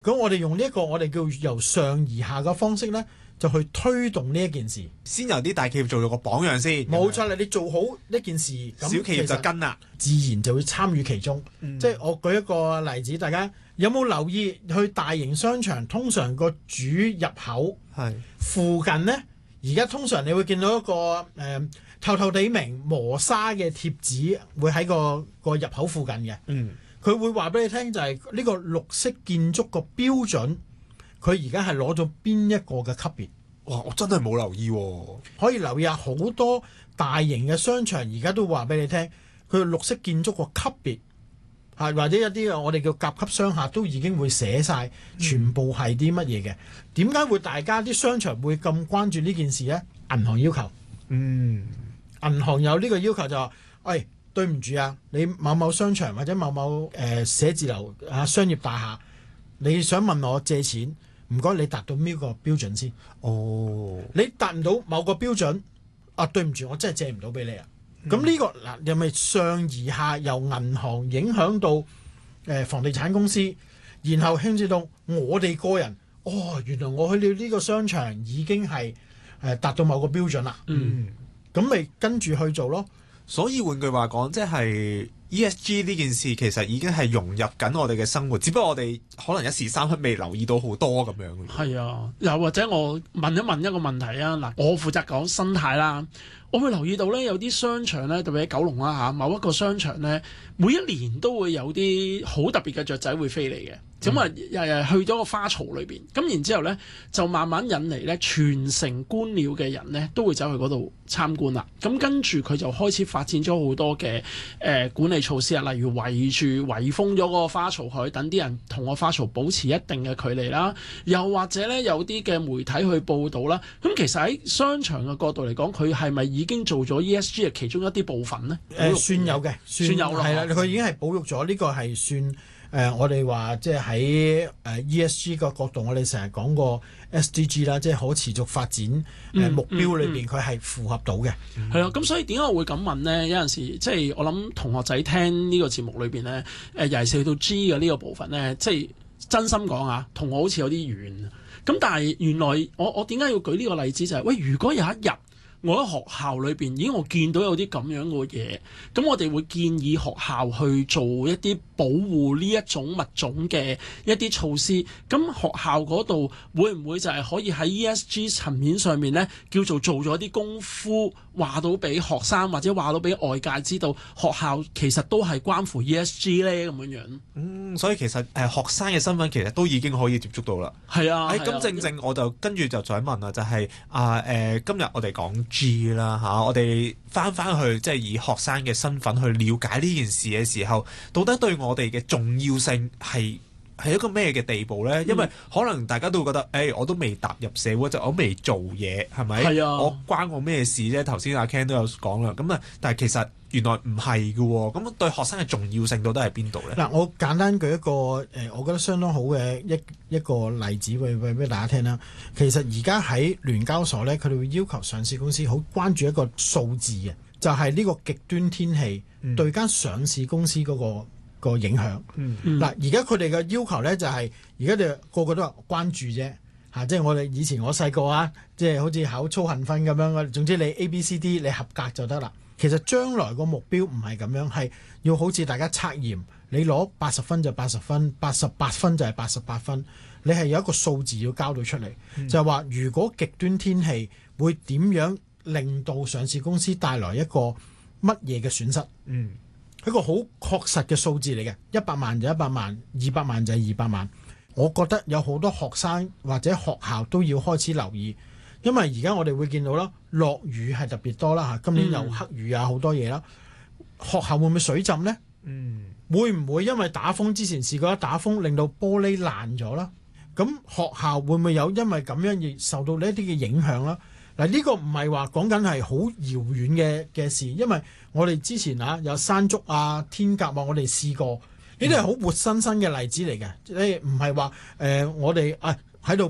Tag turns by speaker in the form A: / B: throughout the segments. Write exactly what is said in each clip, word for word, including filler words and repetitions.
A: 咁我哋用呢一個我哋叫由上而下嘅方式咧，就去推動呢一件事。
B: 先由啲大企業做咗個榜樣先。
A: 冇錯啦，你做好一件事，咁
B: 小企業就跟啦，
A: 自然就會參與其中。
B: 嗯、
A: 即係我舉一個例子，大家有冇留意去大型商場通常個主入口
B: 係
A: 附近呢？而家通常你會見到一個誒、呃、透透地明磨砂嘅貼紙，會喺個個入口附近嘅。
B: 嗯，
A: 佢會話俾你聽，就係呢個綠色建築個標準，佢而家係攞咗邊一個嘅級別？
B: 哇！我真係冇留意喎。
A: 可以留意下，好多大型嘅商場而家都話俾你聽，佢綠色建築個級別嚇，或者一啲我哋叫甲級商廈都已經會寫晒，全部係啲乜嘢嘅？點解、嗯、會大家啲商場會咁關注呢件事呢？銀行要求，
B: 嗯，
A: 銀行有呢個要求就話，喂，對唔住啊，你某某商場或者某某誒、呃、寫字樓啊商業大廈，你想問我借錢？唔該，你達到邊個標準先？
B: 哦，
A: 你達唔到某個標準，啊，對唔住，我真係借唔到俾你啊！咁呢、嗯呢個嗱，又咪上而下由銀行影響到誒、呃、房地產公司，然後牽涉到我哋個人。哦，原來我去到呢個商場已經係誒、呃、達到某個標準啦。
B: 嗯，
A: 咁咪跟住去做咯。
B: 所以換句話講，即係 E S G 呢件事其實已經係融入緊我哋嘅生活，只不過我哋可能一時三刻未留意到好多咁樣。
C: 係啊，又或者我問一問一個問題啊，嗱，我負責講生態啦，我會留意到咧有啲商場咧，特別喺九龍啦嚇，某一個商場咧，每一年都會有啲好特別嘅雀仔會飛嚟嘅。咁啊，日日去咗個花槽裏邊，咁然之後咧就慢慢引嚟咧全城觀鳥嘅人咧都會走去嗰度參觀啦。咁跟住佢就開始發展咗好多嘅誒、呃、管理措施啊，例如圍住圍封咗嗰個花槽佢，等啲人同個花槽保持一定嘅距離啦。又或者咧有啲嘅媒體去報導啦。咁其實喺商場嘅角度嚟講，佢係咪已經做咗 E S G 嘅其中一啲部分呢？誒、
A: 呃，算有嘅，算，
C: 算有啦，
A: 係啦，佢已經係保育咗，呢、這個係算。誒、呃，我哋話即係喺誒 E S G 個角度，我哋成日講過 S D G 啦，即係可持續發展誒、呃
C: 嗯、
A: 目標裏邊，佢係、
C: 嗯嗯、
A: 符合到嘅。
C: 係啊，咁所以點解我會咁問呢？有陣時即係我諗同學仔聽呢個節目裏邊咧，誒尤其是去到 G 嘅呢個部分咧，即係真心講啊，同我好似有啲遠。咁但係原來我我點解要舉呢個例子就係、是、喂，如果有一日，我喺學校裏邊，已經我見到有啲咁樣嘅嘢，咁我哋會建議學校去做一啲保護呢一種物種嘅一啲措施。咁學校嗰度會唔會就係可以喺 E S G 層面上面呢，叫做做咗啲功夫，話到俾學生或者話到俾外界知道，學校其實都係關乎 E S G 呢咁樣樣。
B: 嗯，所以其實誒、呃、學生嘅身份其實都已經可以接觸到啦。
C: 係啊，
B: 咁、哎、正正我就跟住就再問啦，就係、是、啊誒、呃、今日我哋講 G 啦嚇、啊，我哋翻翻去即係以學生嘅身份去了解呢件事嘅時候，到底對我哋嘅重要性係係一個咩嘅地步咧？因為可能大家都會覺得，誒、欸、我都未踏入社會，就我未做嘢，係咪？係啊，我關我咩事啫？頭先阿 Ken 都有講啦，咁啊，但係其實原來唔係嘅喎，咁對學生嘅重要性到底喺邊度咧？
A: 嗱，我簡單舉一個誒、呃，我覺得相當好嘅一一個例子，俾俾俾大家聽啦。其實而家喺聯交所咧，佢哋會要求上市公司好關注一個數字嘅，就係、是、呢個極端天氣對間上市公司嗰、那個個影響。嗱、嗯，而家佢哋嘅要求咧就係、是，而家哋個個都話關注啫，嚇、啊，即係我哋以前我細個啊，即係好似考操行分咁樣，總之你 A B C D 你合格就得啦。其實將來個目標唔係咁樣，係要好似大家測驗，你攞八十分就八十分，八十八分就係八十八分，你係有一個數字要交到出嚟，嗯、就係話如果極端天氣會點樣令到上市公司帶來一個乜嘢嘅損失？嗯。一個好確實嘅數字嚟嘅，一百萬就一百萬，二百萬就係二百萬。我覺得有好多學生或者學校都要開始留意，因為而家我哋會見到啦，落雨係特別多啦嚇，今年又黑雨啊，好多嘢啦。學校會唔會水浸呢？嗯，會唔會因為打風之前試過一打風令到玻璃爛咗啦？咁學校會唔會有因為咁樣而受到呢一啲嘅影響啦？嗱，呢個唔係話講緊係好遙遠嘅嘅事，因為我哋之前啊有山竹啊、天鴿啊，我哋試過，呢啲係好活生生嘅例子嚟嘅，即係唔係話誒我哋啊喺度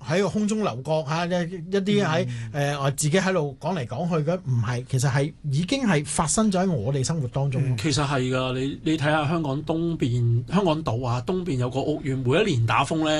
A: 喺個空中樓閣嚇，一一啲喺誒我自己喺度講嚟講去嘅，唔係，其實係已經係發生咗喺我哋生活當中。
C: 嗯、其實係㗎，你你睇下香港東邊香港島啊，東邊有個屋苑，每一年打風咧。